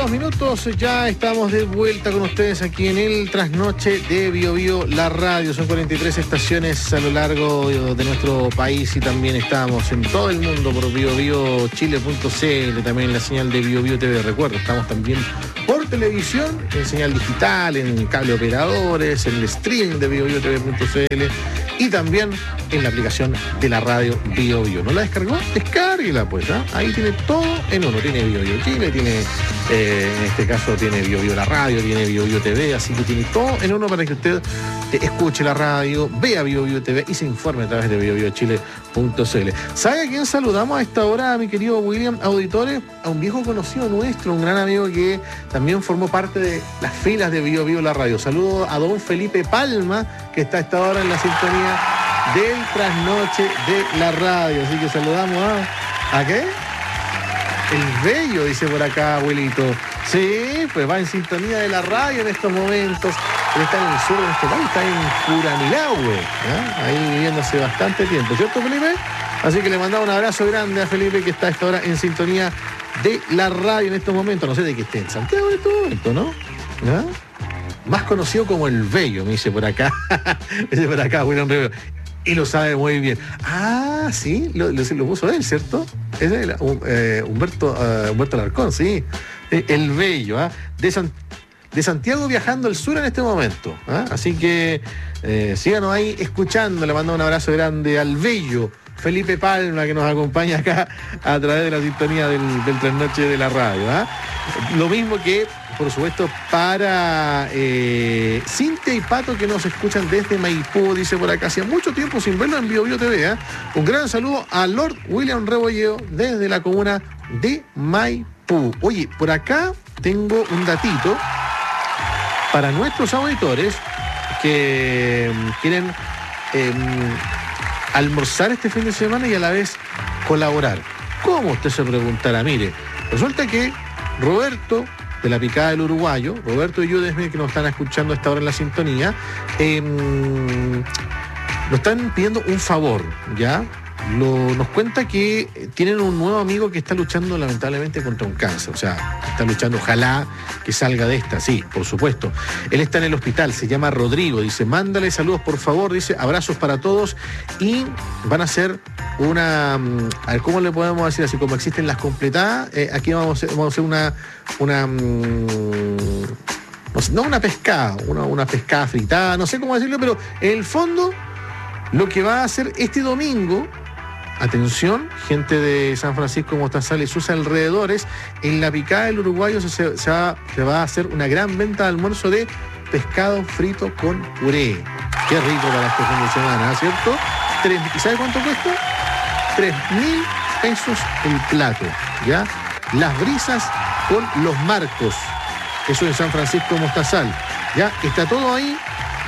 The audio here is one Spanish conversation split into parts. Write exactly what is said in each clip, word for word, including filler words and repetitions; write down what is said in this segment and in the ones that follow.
dos minutos, ya estamos de vuelta con ustedes aquí en el Trasnoche de Bio Bio, la radio. Son cuarenta y tres estaciones a lo largo de nuestro país y también estamos en todo el mundo por bio bio chile punto c l, también en la señal de Bio Bio T V. Recuerda, estamos también por televisión, en señal digital, en cable operadores, en el stream de bio bio t v punto c l y también en la aplicación de la radio Bio Bio. ¿No la descargó? Descárguela pues, ¿eh? Ahí tiene todo en uno. Tiene Bio Bio Chile, tiene, eh, en este caso tiene Bio Bio la radio, tiene Bio Bio T V, así que tiene todo en uno para que usted escuche la radio, vea Bio Bio T V y se informe a través de bio bio chile punto c l. ¿Sabe a quién saludamos a esta hora, mi querido William? Auditores, a un viejo conocido nuestro, un gran amigo que también formó parte de las filas de Bio Bio la radio. Saludo a don Felipe Palma, que está a esta hora en la sintonía del Trasnoche de la radio. Así que saludamos a... ¿A qué? El Bello, dice por acá, abuelito. Sí, pues va en sintonía de la radio en estos momentos. Él está en el sur de nuestro país, está en Curanilahue, ¿eh? Ahí viviendo hace bastante tiempo, ¿cierto, Felipe? Así que le mandamos un abrazo grande a Felipe, que está a esta hora en sintonía de la radio en estos momentos. No sé de que esté en Santiago en este momento, ¿no? ¿Ah? Más conocido como el Bello, me dice por acá. Me dice por acá, William Rivero. Y lo sabe muy bien. Ah, sí, lo, lo, lo puso él, ¿cierto? Es el, eh, Humberto, uh, Humberto Alarcón, sí. El Bello, ¿ah? ¿eh? De, San, de Santiago viajando al sur en este momento. ¿eh? Así que eh, síganos ahí escuchando. Le mando un abrazo grande al Bello Felipe Palma, que nos acompaña acá a través de la sintonía del, del Trasnoche de la radio. ¿eh? Lo mismo que, por supuesto, para eh, Cintia y Pato, que nos escuchan desde Maipú, dice por acá, hacía mucho tiempo sin verlo en Bio Bio T V. ¿eh? Un gran saludo a Lord William Rebolleo desde la comuna de Maipú. Oye, por acá tengo un datito para nuestros auditores que quieren eh, almorzar este fin de semana y a la vez colaborar. ¿Cómo? Usted se preguntará. Mire, resulta que Roberto, de la Picada del Uruguayo, Roberto y Judesmith, que nos están escuchando a esta hora en la sintonía, eh, nos están pidiendo un favor, ¿ya? Lo, nos cuenta que tienen un nuevo amigo que está luchando lamentablemente contra un cáncer, o sea, está luchando, ojalá que salga de esta, sí, por supuesto. Él está en el hospital, se llama Rodrigo, dice, mándale saludos por favor, dice, abrazos para todos, y van a hacer una, a ver, ¿cómo le podemos decir así? Como existen las completadas, eh, aquí vamos a, vamos a hacer una, una, no una pescada, una, una pescada fritada, no sé cómo decirlo, pero en el fondo, lo que va a hacer este domingo, atención, gente de San Francisco, Mostazal y sus alrededores, en la Picada del Uruguayo se, se, se, va, se va a hacer una gran venta de almuerzo de pescado frito con puré. Qué rico para este fin de semana, ¿cierto? Tres, ¿y sabe cuánto cuesta? Tres mil pesos el plato, ¿ya? Las brisas con los marcos. Eso en San Francisco, Mostazal, ¿ya? Está todo ahí.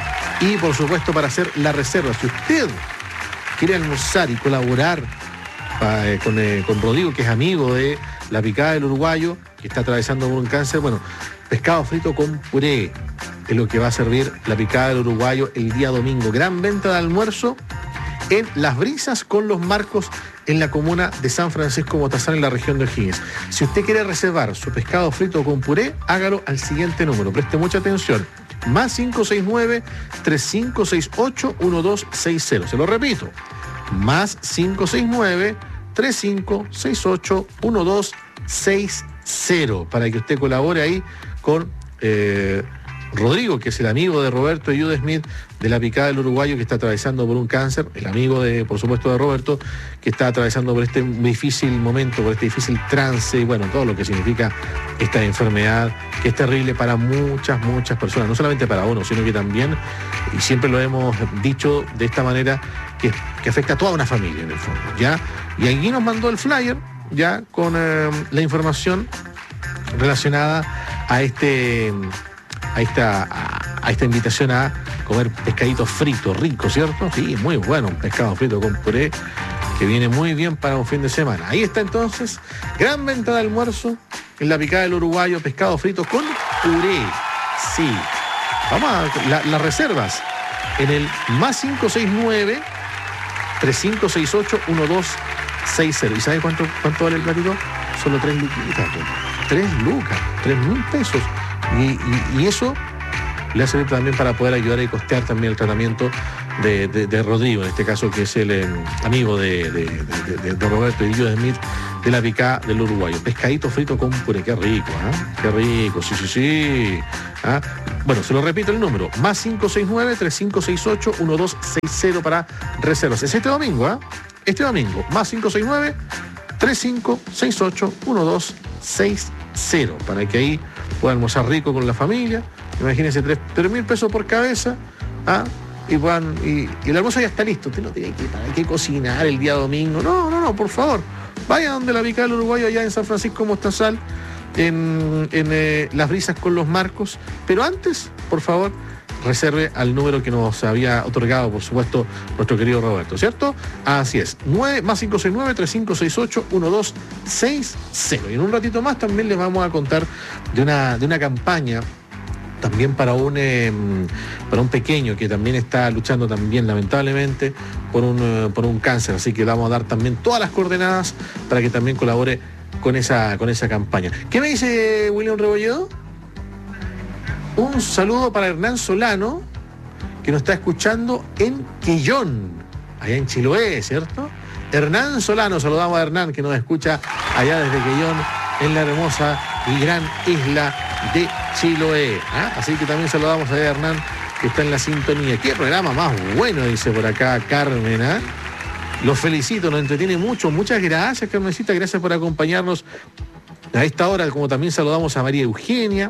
Y por supuesto, para hacer la reserva, si usted quiere almorzar y colaborar eh, con, eh, con Rodrigo, que es amigo de la Picada del Uruguayo, que está atravesando por un cáncer, bueno, pescado frito con puré es lo que va a servir la Picada del Uruguayo el día domingo. Gran venta de almuerzo en Las Brisas con los Marcos, en la comuna de San Francisco Mostazal, en la región de O'Higgins. Si usted quiere reservar su pescado frito con puré, hágalo al siguiente número. Preste mucha atención. Más cinco seis nueve, tres cinco seis ocho, uno dos seis cero. Se lo repito. Más cinco seis nueve, tres cinco seis ocho, uno dos seis cero. Para que usted colabore ahí con eh, Rodrigo, que es el amigo de Roberto y Judesmith, de la Picada del Uruguayo, que está atravesando por un cáncer, el amigo de, por supuesto, de Roberto, que está atravesando por este difícil momento, por este difícil trance, y bueno, todo lo que significa esta enfermedad, que es terrible para muchas, muchas personas, no solamente para uno, sino que también, y siempre lo hemos dicho de esta manera, que, que afecta a toda una familia en el fondo, ¿ya? Y aquí nos mandó el flyer, ya, con eh, la información relacionada a este... A esta, a, a esta invitación a comer pescaditos fritos, rico, ¿cierto? Sí, muy bueno, un pescado frito con puré que viene muy bien para un fin de semana. Ahí está entonces, gran venta de almuerzo en la Picada del Uruguayo, pescado frito con puré. Sí, vamos a la, las reservas en el más cinco seis nueve, tres cinco seis ocho, uno dos seis cero. ¿Y sabes cuánto, cuánto vale el platito? Solo tres liquiditas. tres lucas, tres mil pesos. Y, y, y eso le hace también para poder ayudar y costear también el tratamiento de, de, de Rodrigo, en este caso, que es el eh, amigo de, de, de, de, de Roberto y de Smith, de la picada del uruguayo. Pescadito frito con puré, qué rico, ¿eh? Qué rico, sí, sí, sí. ¿Ah? Bueno, se lo repito el número, más cinco seis nueve, tres cinco seis ocho, uno dos seis cero para reservas. Es este domingo, ¿eh? Este domingo, más cinco seis nueve, tres cinco seis ocho, uno dos seis cero, para que ahí pueda almorzar rico con la familia. Imagínense, tres mil pesos por cabeza, ¿ah? Y, puedan, y, y el almuerzo ya está listo. Usted no tiene que, para qué cocinar el día domingo. No, no, no, por favor. Vaya donde la picada del uruguayo, allá en San Francisco Mostazal, en, en eh, Las Brisas con los Marcos. Pero antes, por favor, reserve al número que nos había otorgado, por supuesto, nuestro querido Roberto, ¿cierto? Así es, nueve, más cinco seis nueve, tres cinco seis ocho, uno dos seis cero. Y en un ratito más también les vamos a contar de una, de una campaña también para un, eh, para un pequeño que también está luchando también, lamentablemente, por un, uh, por un cáncer. Así que le vamos a dar también todas las coordenadas para que también colabore con esa, con esa campaña. ¿Qué me dice William Rebolledo? Un saludo para Hernán Solano, que nos está escuchando en Quillón, allá en Chiloé, ¿cierto? Hernán Solano, saludamos a Hernán, que nos escucha allá desde Quillón, en la hermosa y gran isla de Chiloé. ¿Ah? Así que también saludamos a Hernán, que está en la sintonía. Qué programa más bueno, dice por acá Carmen. ¿Ah? Los felicito, nos entretiene mucho. Muchas gracias, Carmencita, gracias por acompañarnos a esta hora, como también saludamos a María Eugenia,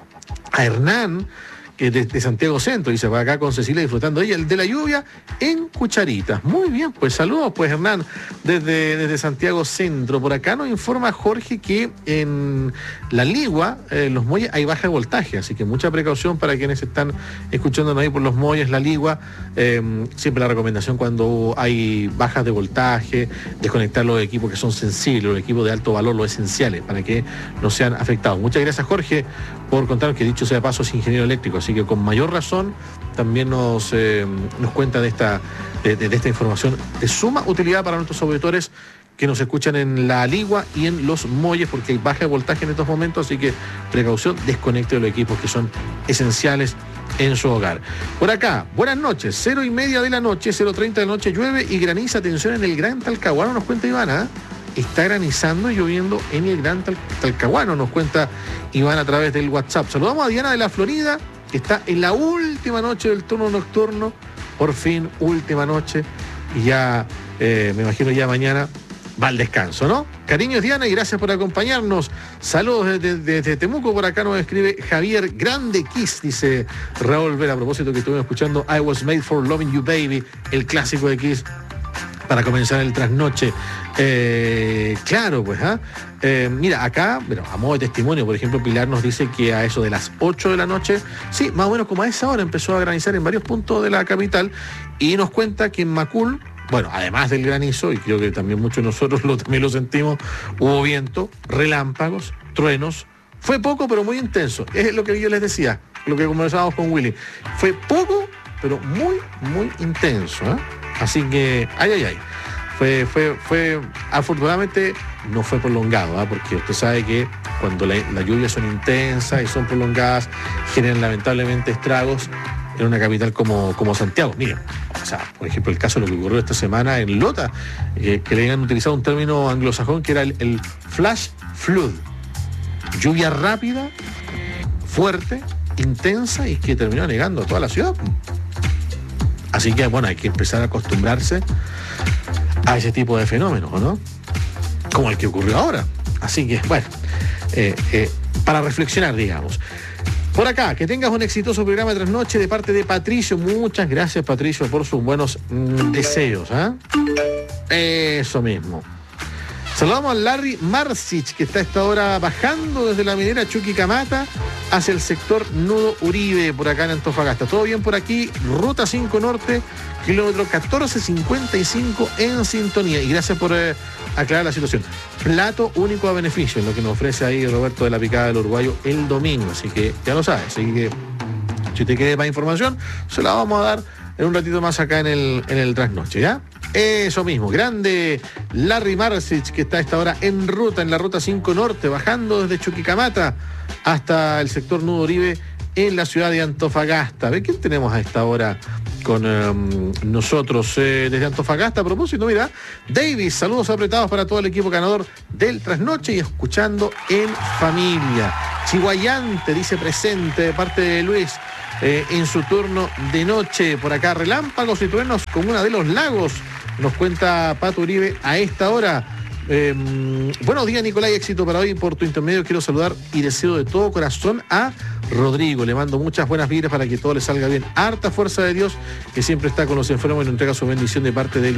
a Hernán, que de, de Santiago Centro, dice, para acá con Cecilia disfrutando ella de la lluvia en Cucharitas. Muy bien, pues saludos, pues Hernán, desde, desde Santiago Centro. Por acá nos informa Jorge que en La Ligua, eh, Los Muelles, hay baja de voltaje, así que mucha precaución para quienes están escuchándonos ahí por Los Muelles, La Ligua. Eh, siempre la recomendación cuando hay bajas de voltaje, desconectar los equipos que son sensibles, los equipos de alto valor, los esenciales, para que no sean afectados. Muchas gracias, Jorge, por contarnos, que dicho sea de paso es ingeniero eléctrico, así que con mayor razón también nos, eh, nos cuenta de esta, de, de esta información de suma utilidad para nuestros auditores que nos escuchan en La Ligua y en Los Muelles, porque hay baja de voltaje en estos momentos, así que precaución, desconecte los equipos que son esenciales en su hogar. Por acá, buenas noches, cero y media de la noche, cero treinta de la noche, llueve y graniza, atención en el Gran Talcahuano, nos cuenta Ivana, ¿eh? Está granizando y lloviendo en el Gran Tal- Talcahuano, nos cuenta Iván a través del WhatsApp. Saludamos a Diana de la Florida, que está en la última noche del turno nocturno, por fin, última noche, y ya, eh, me imagino ya mañana va al descanso, ¿no? Cariños, Diana, y gracias por acompañarnos. Saludos desde, desde Temuco, por acá nos escribe Javier Grande Kiss, dice Raúl Vera, a propósito que estuvimos escuchando I Was Made for Loving You Baby, el clásico de Kiss, para comenzar el trasnoche. Eh, claro, pues, ¿ah? Eh, mira, acá, bueno, a modo de testimonio, por ejemplo, Pilar nos dice que a eso de las ocho de la noche, sí, más o menos como a esa hora, empezó a granizar en varios puntos de la capital, y nos cuenta que en Macul, bueno, además del granizo, y creo que también muchos de nosotros lo, también lo sentimos, hubo viento, relámpagos, truenos. Fue poco, pero muy intenso. Es lo que yo les decía, lo que conversábamos con Willy. Fue poco, pero muy, muy intenso, ¿eh? Así que, ay, ay, ay. Fue, fue, fue, afortunadamente no fue prolongado, ¿eh? Porque usted sabe que cuando la, las lluvias son intensas y son prolongadas, generan lamentablemente estragos en una capital como, como Santiago. Miren, o sea, por ejemplo, el caso de lo que ocurrió esta semana en Lota, eh, que le habían utilizado un término anglosajón que era el, el flash flood. Lluvia rápida, fuerte, intensa y que terminó anegando a toda la ciudad. Así que, bueno, hay que empezar a acostumbrarse a ese tipo de fenómenos, ¿no? Como el que ocurrió ahora. Así que, bueno, eh, eh, para reflexionar, digamos. Por acá, que tengas un exitoso programa de trasnoche de parte de Patricio. Muchas gracias, Patricio, por sus buenos mm, deseos, ¿ah? ¿eh? Eso mismo. Saludamos a Larry Marcich, que está a esta hora bajando desde la minera Chuquicamata hacia el sector Nudo Uribe, por acá en Antofagasta. ¿Todo bien por aquí? Ruta cinco Norte, kilómetro catorce cincuenta y cinco en sintonía. Y gracias por eh, aclarar la situación. Plato único a beneficio, es lo que nos ofrece ahí Roberto de la Picada del Uruguayo el domingo. Así que ya lo sabes. Así que si usted quiere más información, se la vamos a dar en un ratito más acá en el, en el trasnoche, ¿ya? Eso mismo, grande Larry Marcic, que está a esta hora en ruta, en la ruta cinco Norte, bajando desde Chuquicamata hasta el sector Nudo Oribe en la ciudad de Antofagasta. ¿Ve quién tenemos a esta hora con um, nosotros eh, desde Antofagasta? A propósito, mira, Davis, saludos apretados para todo el equipo ganador del Trasnoche y escuchando en familia. Chihuayante, dice presente de parte de Luis. Eh, en su turno de noche, por acá relámpagos y truenos con una de los lagos, nos cuenta Pato Uribe a esta hora. Eh, buenos días, Nicolás, y éxito para hoy. Por tu intermedio quiero saludar y deseo de todo corazón a Rodrigo. Le mando muchas buenas vibras para que todo le salga bien. Harta fuerza de Dios, que siempre está con los enfermos y nos entrega su bendición de parte de él.